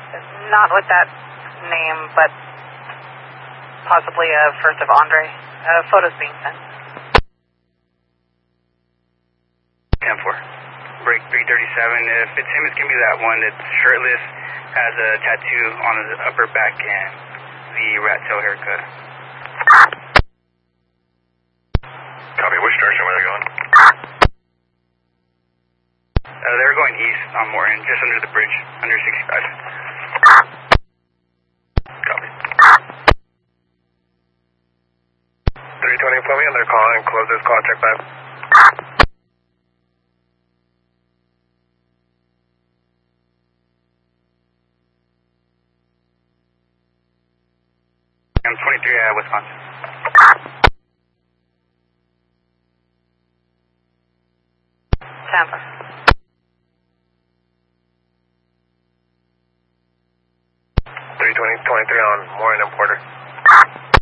Not with that name, but possibly first of Andre. Photos being sent. 10-4. Break 337. If it's him, it's going to be that one that's shirtless, has a tattoo on his upper back and the rat tail haircut. Copy. Which direction were they going? They're going east on Morton, just under the bridge, under 65. Copy. 320, put me on their call and close this call, check back. I'm 23 at Wisconsin. Tampa. 320, 23 on Warren and Porter.